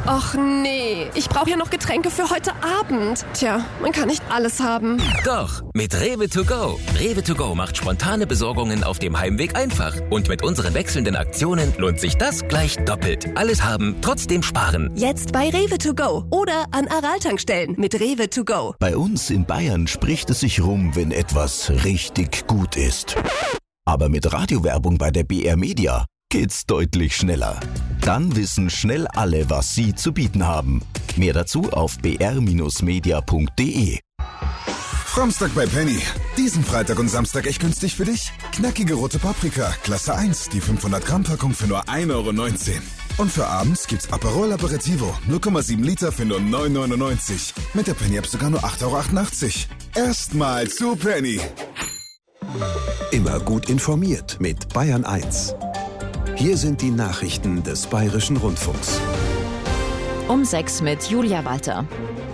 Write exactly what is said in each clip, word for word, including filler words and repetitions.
Och nee, ich brauche ja noch Getränke für heute Abend. Tja, man kann nicht alles haben. Doch, mit Rewe to go. Rewe to go macht spontane Besorgungen auf dem Heimweg einfach. Und mit unseren wechselnden Aktionen lohnt sich das gleich doppelt. Alles haben, trotzdem sparen. Jetzt bei Rewe to go oder an Aral-Tankstellen mit Rewe to go. Bei uns in Bayern spricht es sich rum, wenn etwas richtig gut ist. Aber mit Radiowerbung bei der B R Media geht's deutlich schneller. Dann wissen schnell alle, was sie zu bieten haben. Mehr dazu auf b r media punkt d e. Framstag bei Penny. Diesen Freitag und Samstag echt günstig für dich? Knackige rote Paprika, Klasse eins, die fünfhundert Gramm Packung für nur ein Euro neunzehn. Und für abends gibt's Aperol Aperitivo, null Komma sieben Liter für nur neun Euro neunundneunzig. Mit der Penny-App sogar nur acht Euro achtundachtzig. Erstmal zu Penny. Immer gut informiert mit Bayern eins. Hier sind die Nachrichten des Bayerischen Rundfunks. Um sechs mit Julia Walter.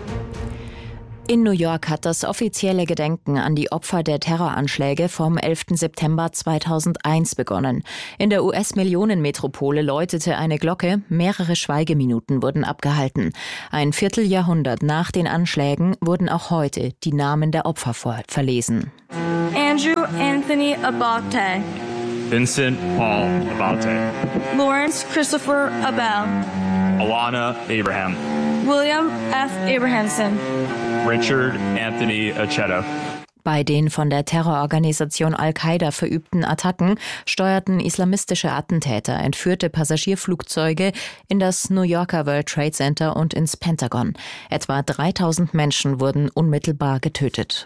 In New York hat das offizielle Gedenken an die Opfer der Terroranschläge vom elften September zweitausendeins begonnen. In der U S-Millionenmetropole läutete eine Glocke, mehrere Schweigeminuten wurden abgehalten. Ein Vierteljahrhundert nach den Anschlägen wurden auch heute die Namen der Opfer verlesen. Andrew Anthony Abate. Vincent Paul Abate. Lawrence Christopher Abel. Alana Abraham. William F. Abrahamson. Richard Anthony Aceto. Bei den von der Terrororganisation Al-Qaida verübten Attacken steuerten islamistische Attentäter entführte Passagierflugzeuge in das New Yorker World Trade Center und ins Pentagon. Etwa dreitausend Menschen wurden unmittelbar getötet.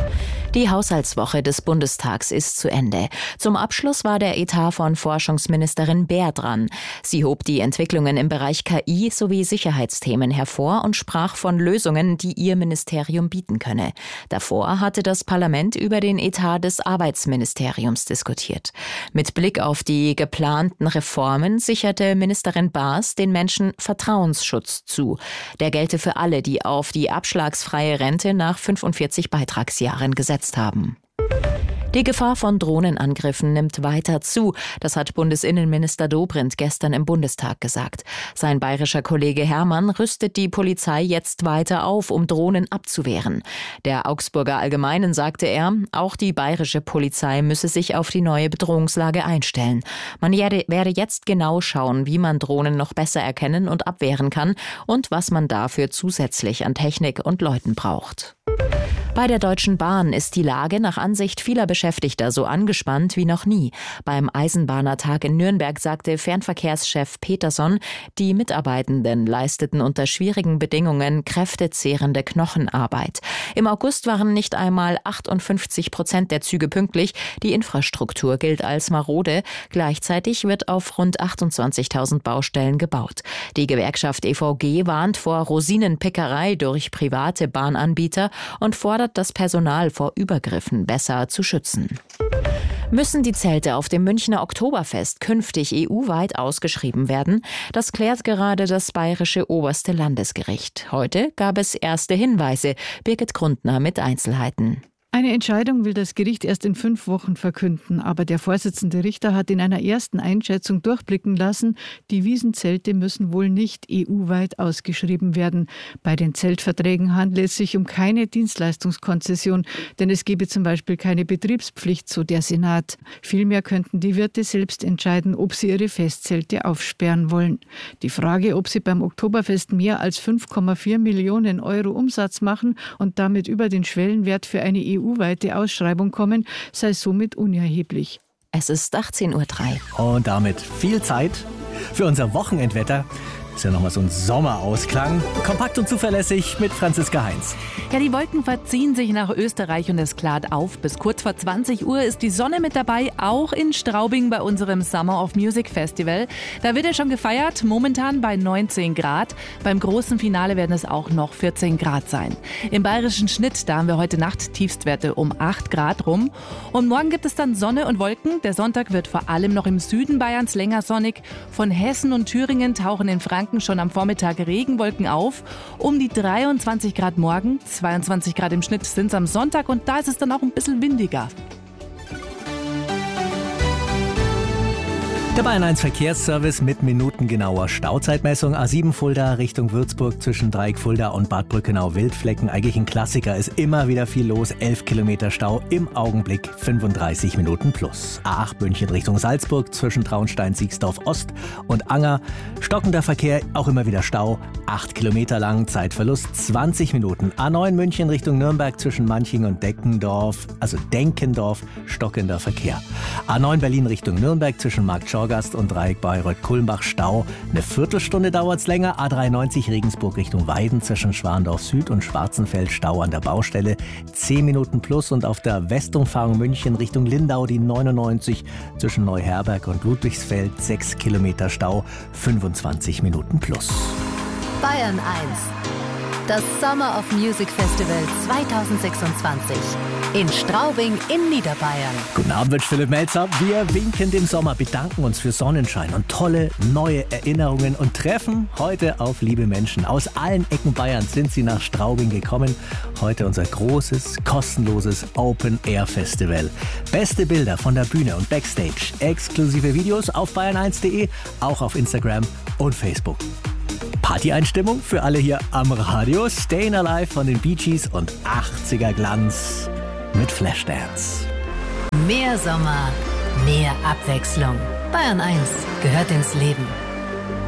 Die Haushaltswoche des Bundestags ist zu Ende. Zum Abschluss war der Etat von Forschungsministerin Baer dran. Sie hob die Entwicklungen im Bereich K I sowie Sicherheitsthemen hervor und sprach von Lösungen, die ihr Ministerium bieten könne. Davor hatte das Parlament über den Etat des Arbeitsministeriums diskutiert. Mit Blick auf die geplanten Reformen sicherte Ministerin Baas den Menschen Vertrauensschutz zu. Der gelte für alle, die auf die abschlagsfreie Rente nach fünfundvierzig Beitragsjahren gesetzt haben. Die Gefahr von Drohnenangriffen nimmt weiter zu. Das hat Bundesinnenminister Dobrindt gestern im Bundestag gesagt. Sein bayerischer Kollege Hermann rüstet die Polizei jetzt weiter auf, um Drohnen abzuwehren. Der Augsburger Allgemeinen sagte er, auch die bayerische Polizei müsse sich auf die neue Bedrohungslage einstellen. Man werde jetzt genau schauen, wie man Drohnen noch besser erkennen und abwehren kann und was man dafür zusätzlich an Technik und Leuten braucht. Bei der Deutschen Bahn ist die Lage nach Ansicht vieler Beschäftigter so angespannt wie noch nie. Beim Eisenbahnertag in Nürnberg sagte Fernverkehrschef Peterson, die Mitarbeitenden leisteten unter schwierigen Bedingungen kräftezehrende Knochenarbeit. Im August waren nicht einmal achtundfünfzig Prozent der Züge pünktlich. Die Infrastruktur gilt als marode. Gleichzeitig wird auf rund achtundzwanzigtausend Baustellen gebaut. Die Gewerkschaft E V G warnt vor Rosinenpickerei durch private Bahnanbieter und fordert das Personal vor Übergriffen besser zu schützen. Müssen die Zelte auf dem Münchner Oktoberfest künftig E U-weit ausgeschrieben werden? Das klärt gerade das bayerische oberste Landesgericht. Heute gab es erste Hinweise. Birgit Grundner mit Einzelheiten. Eine Entscheidung will das Gericht erst in fünf Wochen verkünden, aber der Vorsitzende Richter hat in einer ersten Einschätzung durchblicken lassen, die Wiesenzelte müssen wohl nicht E U-weit ausgeschrieben werden. Bei den Zeltverträgen handelt es sich um keine Dienstleistungskonzession, denn es gebe zum Beispiel keine Betriebspflicht, so der Senat. Vielmehr könnten die Wirte selbst entscheiden, ob sie ihre Festzelte aufsperren wollen. Die Frage, ob sie beim Oktoberfest mehr als fünf Komma vier Millionen Euro Umsatz machen und damit über den Schwellenwert für eine E U-weite Ausschreibung kommen, sei somit unerheblich. Es ist achtzehn Uhr drei. Und damit viel Zeit für unser Wochenendwetter. Ist ja nochmal so ein Sommerausklang. Kompakt und zuverlässig mit Franziska Heinz. Ja, die Wolken verziehen sich nach Österreich und es klart auf. Bis kurz vor zwanzig Uhr ist die Sonne mit dabei, auch in Straubing bei unserem Summer of Music Festival. Da wird ja schon gefeiert, momentan bei neunzehn Grad. Beim großen Finale werden es auch noch vierzehn Grad sein. Im bayerischen Schnitt, da haben wir heute Nacht Tiefstwerte um acht Grad rum. Und morgen gibt es dann Sonne und Wolken. Der Sonntag wird vor allem noch im Süden Bayerns länger sonnig. Von Hessen und Thüringen tauchen in Franken schon am Vormittag Regenwolken auf. Um die dreiundzwanzig Grad morgen, zweiundzwanzig Grad im Schnitt sind es am Sonntag und da ist es dann auch ein bisschen windiger. Der Bayern eins Verkehrsservice mit minutengenauer Stauzeitmessung. A sieben Fulda Richtung Würzburg zwischen Dreieck Fulda und Bad Brückenau-Wildflecken. Eigentlich ein Klassiker, ist immer wieder viel los. elf Kilometer Stau, im Augenblick fünfunddreißig Minuten plus. A acht München Richtung Salzburg zwischen Traunstein-Siegsdorf Ost und Anger. Stockender Verkehr, auch immer wieder Stau. acht Kilometer lang, Zeitverlust zwanzig Minuten. A neun München Richtung Nürnberg zwischen Manching und Deckendorf, also Denkendorf, stockender Verkehr. A neun Berlin Richtung Nürnberg zwischen Marktschorgast und Dreieck Bayreuth-Kulmbach Stau. Eine Viertelstunde dauert's länger. A dreiundneunzig Regensburg Richtung Weiden zwischen Schwandorf Süd und Schwarzenfeld Stau an der Baustelle. zehn Minuten plus. Und auf der Westumfahrung München Richtung Lindau die neunundneunzig zwischen Neuherberg und Ludwigsfeld. sechs Kilometer Stau, fünfundzwanzig Minuten plus. Bayern eins. Das Summer of Music Festival zweitausendsechsundzwanzig. In Straubing in Niederbayern. Guten Abend, wünscht Philipp Melzer. Wir winken dem Sommer, bedanken uns für Sonnenschein und tolle neue Erinnerungen und treffen heute auf liebe Menschen. Aus allen Ecken Bayerns sind sie nach Straubing gekommen. Heute unser großes, kostenloses Open-Air-Festival. Beste Bilder von der Bühne und Backstage. Exklusive Videos auf bayern eins punkt de, auch auf Instagram und Facebook. Party-Einstimmung für alle hier am Radio. Stayin' Alive von den Bee Gees und achtziger Glanz mit Flashdance. Mehr Sommer, mehr Abwechslung. Bayern eins gehört ins Leben.